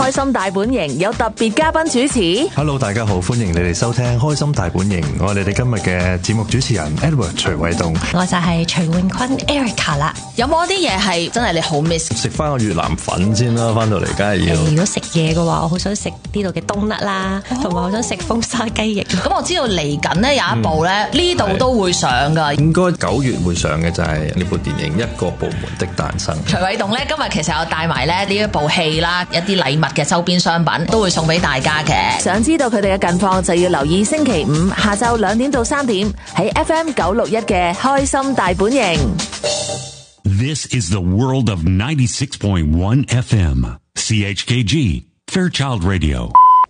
開心大本營有特別嘉賓主持。 Hello， 大家好，歡迎你哋收聽開心大本營。我哋今日嘅節目主持人 Edward 徐偉棟， 我就係徐永坤 Erica 啦。 有冇啲嘢係真係你好 miss？ 食翻個越南粉先啦，翻到嚟梗係要。 如果食嘢嘅話，我好想食呢度嘅冬甩啦，同埋好想食風沙雞翼。 咁我知道嚟緊呢有一部咧，呢度都會上噶。 應該9月會上嘅就係呢部電影《一個部門的誕生》。 徐偉棟咧今日其實有帶埋咧呢一部戲啦，一啲禮物嘅周邊商品都會送俾大家嘅。想知道佢哋嘅近況就要留意星期五下晝2點到3點喺 FM 961嘅開心大本營。 This is the world of 96.1 FM CHKG Fairchild Radio。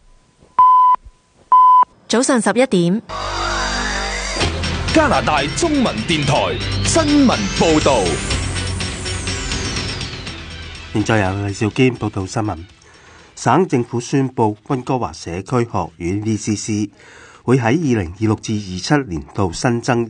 早上11點， 加拿大中文電台新聞報道。 現在由李兆堅報道新聞。省政府宣布，溫哥華社區學院 VCC 會喺2026至27年度新增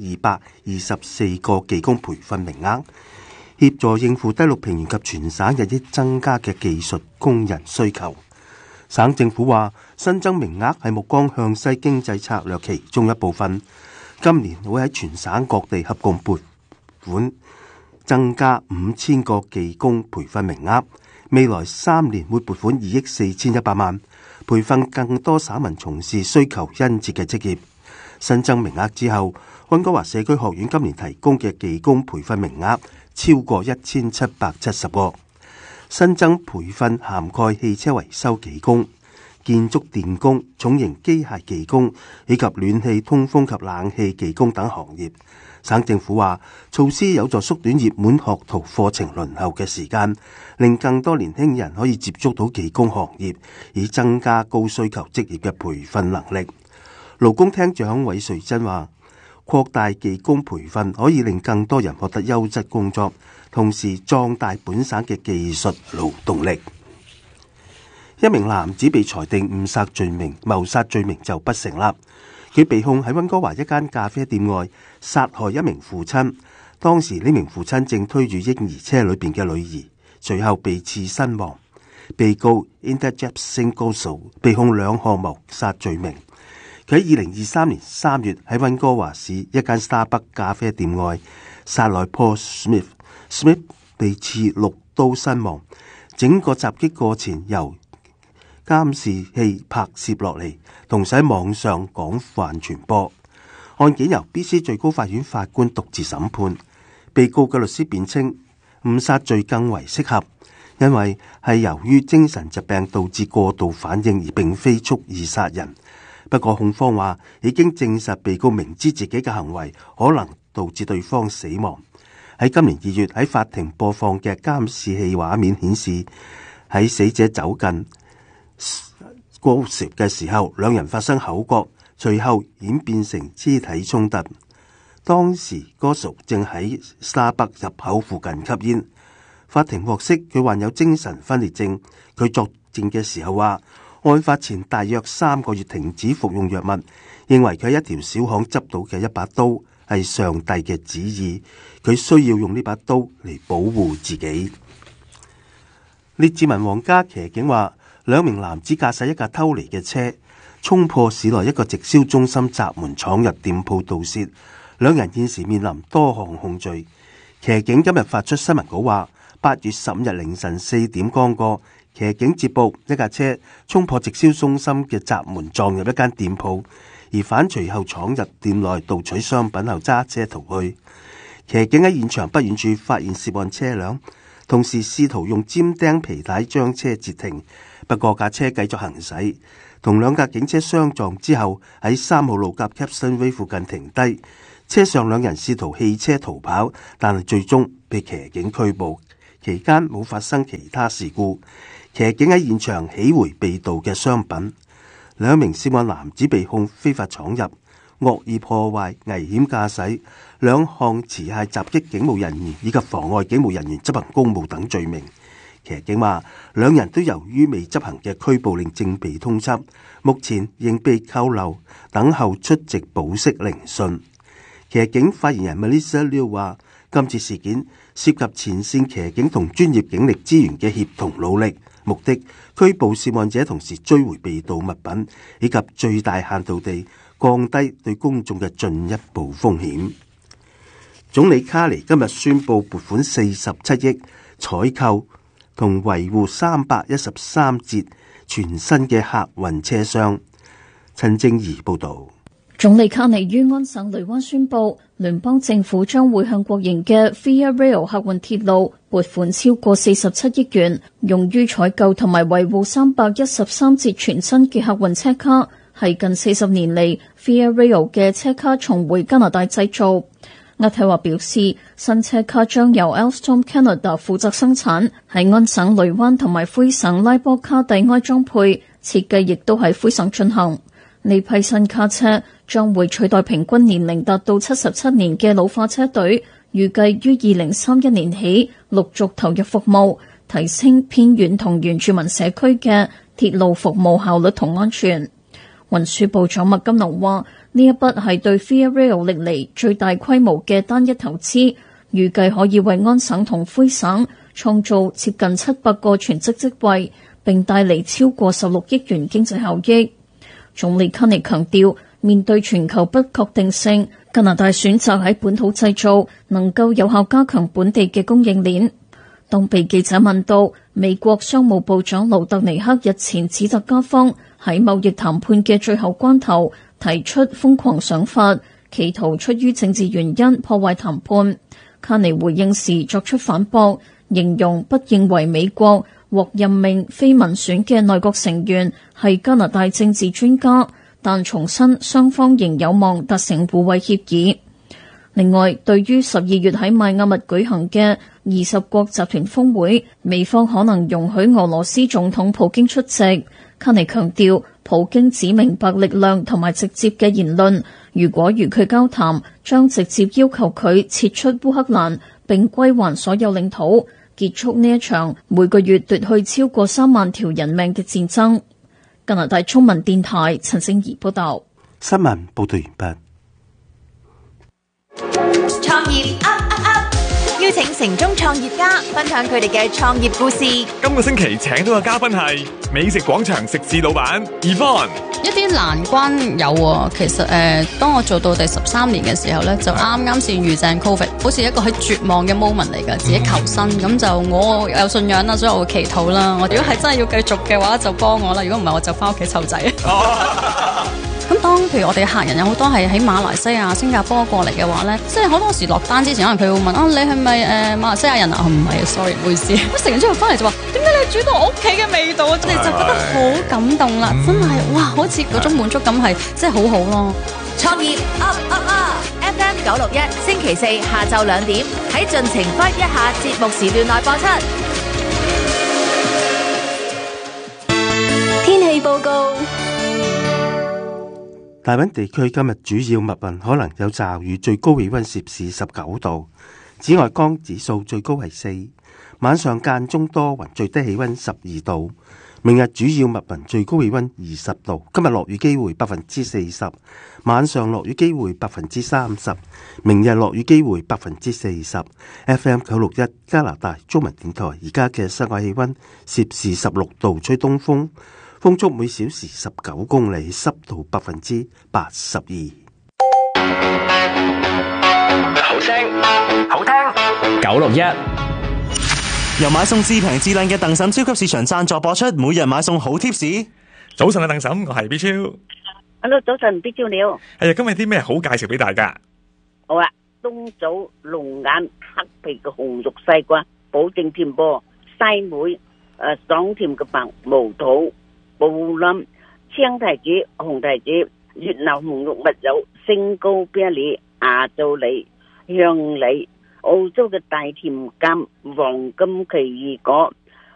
224個技工培訓名額，協助應付低陸平原及全省日益增加嘅技術工人需求。省政府話，新增名額係目光向西經濟策略其中一部分，今年會喺全省各地合共撥款增加5000個技工培訓名額，未來3年會撥款2億4100萬，培訓更多省民從事需求殷切嘅職業。新增名額之後，溫哥華社區學院今年提供嘅技工培訓名額超過1770個。新增培訓涵蓋汽車維修技工、建築電工、重型機械技工以及暖氣通風及冷氣技工等行業。省政府話，措施有助縮短熱門學徒課程輪候嘅時間，令更多年輕人可以接觸到技工行業，以增加高需求職業嘅培訓能力。勞工廳長韋瑞珍話，擴大技工培訓可以令更多人獲得優質工作，同時壯大本省嘅技術勞動力。一名男子被裁定誤殺罪名，謀殺罪名就不成立。佢被控喺溫哥華一間咖啡店外殺害一名父親，當時呢名父親正推住嬰兒車裏邊嘅女兒，隨後被刺身亡。被告 Inderjeet Singh Gosal 被控2項謀殺罪名。佢喺2023年3月喺溫哥華市一間 Starbucks 咖啡店外殺害 Paul Smith，Smith 被刺6刀身亡。整個襲擊過程由監視器拍攝落嚟，同時喺網上廣泛傳播。案件由 BC 最高法院法官獨自審判。被告嘅律師辯稱，誤殺罪更為適合，因為係由於精神疾病導致過度反應，而並非蓄意殺人。不過控方話已經證實被告明知自己嘅行為可能導致對方死亡。喺今年2月喺法庭播放嘅監視器畫面顯示，喺死者走近Gosal嘅時候，兩人發生口角，隨後演變成肢體衝突。當時Gosal正喺 Starbucks 入口附近吸煙。法庭獲悉佢患有精神分裂症。佢作證嘅時候話，案發前大約3個月停止服用藥物，認為佢喺一條小巷執到嘅一把刀係上帝嘅旨意，佢需要用呢把刀嚟保護自己。列治文皇家騎警話，2名男子駕駛一架偷嚟嘅車，衝破市內一個直銷中心閘門，闖入店鋪盜竊。2人現時面臨多項控罪。騎警今日發出新聞稿話，8月15日凌晨4點剛過，騎警接報一架車衝破直銷中心嘅閘門，撞入一間店鋪，疑犯隨後闖入店內盜取商品後揸車逃去。騎警喺現場不遠處發現涉案車輛，同時試圖用尖釘皮帶將車截停，不過架車繼續行駛，同2架警車相撞之後，喺3號路甲 Capstan Way 附近停低。車上2人試圖棄車逃跑，但係最終被騎警拘捕。期間冇發生其他事故。騎警喺現場起回被盜嘅商品。2名涉案男子被控非法闖入、惡意破壞、危險駕駛、2項持械襲擊警務人員以及妨礙警務人員執行公務等罪名。騎警話，2人都由於未執行嘅拘捕令正被通緝，目前仍被扣留，等候出席保釋聆訊。騎警發言人 Melissa Liu 話，今次事件涉及前線騎警同專業警力資源嘅協同努力， 目的拘捕涉案者，同時追回被盜物品，以及最大限度地降低對公眾嘅進一步風險。總理卡尼今日宣布撥款47億採購同維護313節全新嘅客運車廂。陳正儀報道。 總理卡尼於安省雷灣宣布，聯邦政府將會向國營嘅 Via Rail 客運鐵路撥款超過47億元，用於採購同埋維護313節全新嘅客運車卡，係近40年嚟 Via Rail 嘅車卡重回加拿大製造。渥太華表示，新車卡將由 Alstom Canada 負責生產，喺安省雷灣同埋魁省拉波卡蒂埃裝配，設計亦都喺魁省進行。呢批新卡車將會取代平均年齡達到77年嘅老化車隊，預計於2031年起陸續投入服務，提升偏遠同原住民社區嘅鐵路服務效率同安全。運輸部長麥金龍話：呢一筆係對 Via Rail 歷嚟最大規模嘅單一投資，預計可以為安省同魁省創造接近700個全職職位，並帶嚟超過16億元經濟效益。總理卡尼強調，面對全球不確定性，加拿大選擇喺本土製造，能夠有效加強本地嘅供應鏈。當被記者問到美國商務部長盧特尼克日前指責加方喺貿易談判嘅最後關頭提出瘋狂想法，企圖出於政治原因破壞談判，卡尼回應時作出反駁，形容不認為美國獲任命非民選嘅內閣成員係加拿大政治專家，但重申雙方仍有望達成互惠協議。另外，對於12月喺邁阿密舉行嘅20國集團峰會，美方可能容許俄羅斯總統普京出席。卡尼強調，普京只明白力量同埋直接嘅言論，如果與佢交談，將直接要求佢撤出烏克蘭並歸還所有領土，結束呢一場每個月奪去超過3萬條人命嘅戰爭。加拿大中文電台陳聖儀報道。 新聞報道完畢。 創業邀請城中創業家分享佢哋嘅創業故事。 今個星期請到嘅嘉賓係美食廣場食肆老闆 Yvonne。 一啲難關有喎，其實當我做到第13年嘅時候咧，就啱啱先遇正 Covid， 好似一個喺絕望嘅 moment 嚟㗎，自己求生，咁就我有信仰啦，所以我會祈禱啦。我如果係真係要繼續嘅話，就幫我啦；如果唔係，我就翻屋企湊仔。咁當譬如我哋嘅客人有好多係喺馬來西亞、新加坡過嚟嘅話咧，即係好多時落單之前，可能佢會問你係咪馬來西亞人啊？唔係，sorry， 唔好意思。咁食完之後翻嚟就話，點解你煮到我屋企嘅味道？我哋就覺得好感動啦，真係哇，好似嗰種滿足感係真係好好咯。 創業 FM 961，星期4下晝2點喺盡情 Fight 一下節目時段內播出。 天氣報告。 大溫地區今日主要密雲，可能有驟雨，最高氣溫攝氏19度。紫外光指數最高係4。晚上間中多雲，最低氣溫12度。明日主要密雲，最高氣溫20度。今日落雨機會40%，晚上落雨機會30%，明日落雨機會40%。FM 961加拿大中文電台，而家嘅室外氣溫攝氏16度，吹東風。風速每小時19公里，濕度82%。 好聲好聽961， 由買餸至平至靚嘅鄧嬸超級市場贊助播出，每日買餸好貼士。 早晨啊，鄧嬸，我係 B 超。 Hello， 早晨 B 超你好。 係啊，今日啲咩好介紹俾大家？ 好啊，冬棗、龍眼、黑皮嘅紅肉西瓜，保證甜噃；西梅，爽甜嘅白毛肚。布冧、青提子、紅提子、越南紅肉蜜柚、星高啤梨、亞洲梨、香梨、澳洲嘅大甜柑、黃金奇異果、